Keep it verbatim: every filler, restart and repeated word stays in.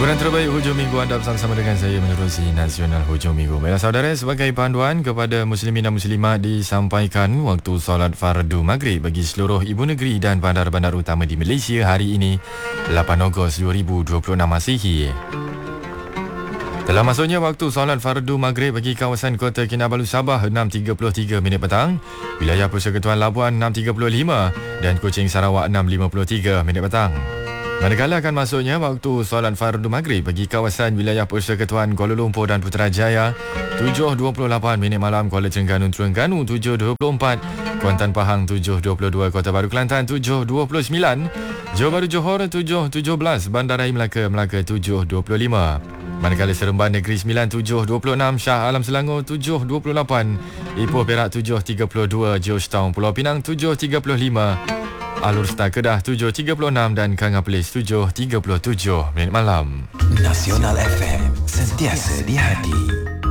Hiburan terbaik hujung minggu anda bersama-sama dengan saya menerusi Nasional Hujung Minggu. Baiklah saudara, sebagai panduan kepada muslimin dan muslimat disampaikan waktu solat fardu maghrib bagi seluruh ibu negeri dan bandar-bandar utama di Malaysia hari ini lapan Ogos dua ribu dua puluh enam Masihi. Telah masuknya waktu solat fardu maghrib bagi kawasan Kota Kinabalu Sabah enam tiga puluh tiga minit petang, wilayah Persekutuan Labuan enam tiga puluh lima dan Kuching Sarawak enam lima puluh tiga minit petang. Manakala akan masuknya waktu solat fardu maghrib bagi kawasan wilayah Persekutuan Kuala Lumpur dan Putrajaya tujuh dua puluh lapan minit malam, Kuala Terengganu Terengganu tujuh dua puluh empat, Kuantan Pahang tujuh dua puluh dua, Kota Baru Kelantan tujuh dua puluh sembilan, Johor Bahru Johor tujuh tujuh belas, Bandaraya Melaka Melaka tujuh dua puluh lima. Manakala Seremban Negeri sembilan tujuh dua puluh enam, Shah Alam Selangor tujuh dua puluh lapan, Ipoh Perak tujuh tiga puluh dua, Georgetown Pulau Pinang tujuh tiga puluh lima, Alur Star Kedah tujuh tiga puluh enam dan Kanga Perlis tujuh tiga puluh tujuh minit malam. Nasional F M, sentiasa di hati.